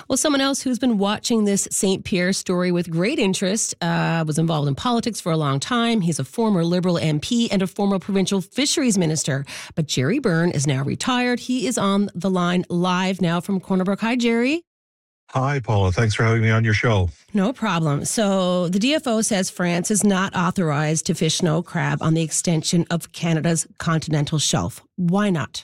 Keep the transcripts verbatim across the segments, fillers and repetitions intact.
Well, someone else who's been watching this Saint Pierre story with great interest uh, was involved in politics for a long time. He's a former Liberal M P and a former provincial fisheries minister. But Jerry Byrne is now retired. He is on the line live now from Corner Brook. Hi, Jerry. Hi, Paula. Thanks for having me on your show. No problem. So the D F O says France is not authorized to fish snow crab on the extension of Canada's continental shelf. Why not?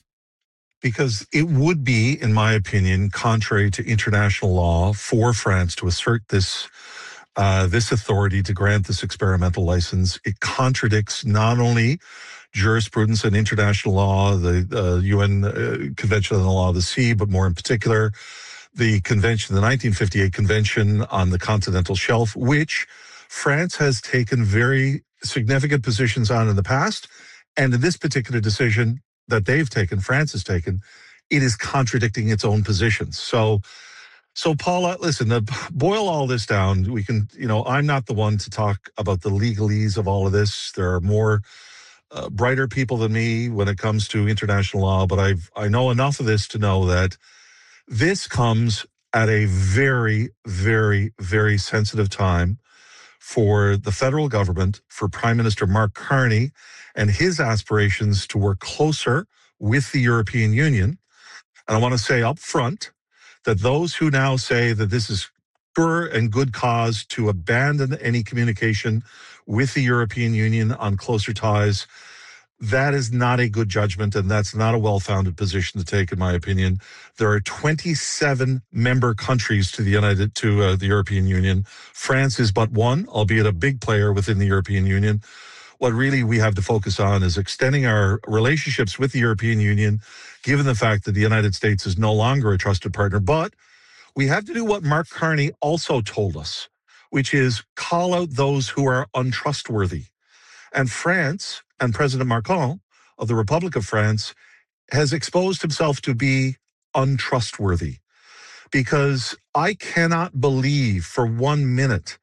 Because it would be, in my opinion, contrary to international law for France to assert this uh, this authority to grant this experimental license. It contradicts not only jurisprudence and international law, the uh, U N uh, Convention on the Law of the Sea, but more in particular, the convention, the nineteen fifty-eight Convention on the Continental Shelf, which France has taken very significant positions on in the past. And in this particular decision that they've taken, France has taken, it is contradicting its own positions. So, so Paula, listen, to boil all this down, we can, you know, I'm not the one to talk about the legalese of all of this. There are more uh, brighter people than me when it comes to international law, but I've, I know enough of this to know that this comes at a very, very, very sensitive time for the federal government, for Prime Minister Mark Carney and his aspirations to work closer with the European Union. And I want to say up front that those who now say that this is pure and good cause to abandon any communication with the European Union on closer ties, that is not a good judgment, and that's not a well-founded position to take, in my opinion. There are twenty-seven member countries to the United to uh, the European Union. France is but one, albeit a big player within the European Union. What really we have to focus on is extending our relationships with the European Union, given the fact that the United States is no longer a trusted partner. But we have to do what Mark Carney also told us, which is call out those who are untrustworthy. And France and President Macron of the Republic of France has exposed himself to be untrustworthy, because I cannot believe for one minute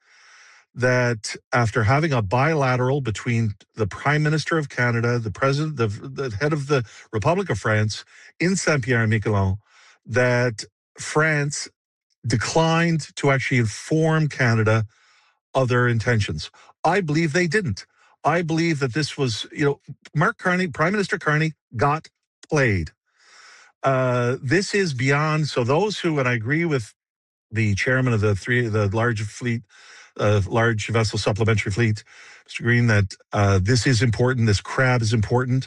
that after having a bilateral between the Prime Minister of Canada, the President, the, the head of the Republic of France in Saint-Pierre-et-Miquelon, that France declined to actually inform Canada of their intentions. I believe they didn't. I believe that this was, you know, Mark Carney, Prime Minister Carney, got played. Uh, this is beyond, so those who, and I agree with the chairman of the three, the large fleet, uh, large vessel supplementary fleet, Mister Green, that uh, this is important, this crab is important,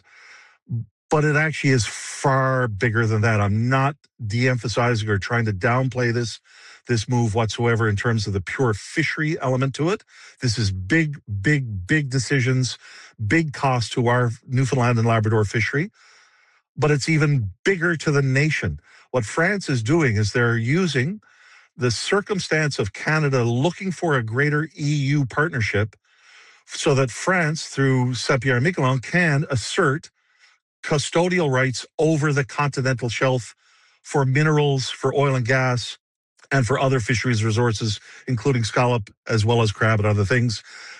but it actually is far bigger than that. I'm not de-emphasizing or trying to downplay this this move whatsoever in terms of the pure fishery element to it. This is big, big, big decisions, big cost to our Newfoundland and Labrador fishery, but it's even bigger to the nation. What France is doing is they're using the circumstance of Canada looking for a greater E U partnership so that France, through Saint-Pierre-et-Miquelon, can assert custodial rights over the continental shelf for minerals, for oil and gas, and for other fisheries resources, including scallop, as well as crab and other things.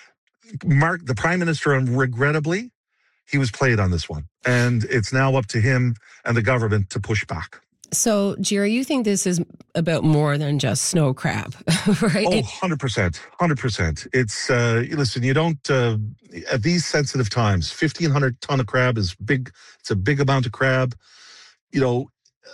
Mark, the Prime Minister, and regrettably, he was played on this one. And it's now up to him and the government to push back. So, Jerry, you think this is about more than just snow crab, right? Oh, one hundred percent. one hundred percent. It's, uh, listen, you don't, uh, at these sensitive times, fifteen hundred ton of crab is big. It's a big amount of crab. You know,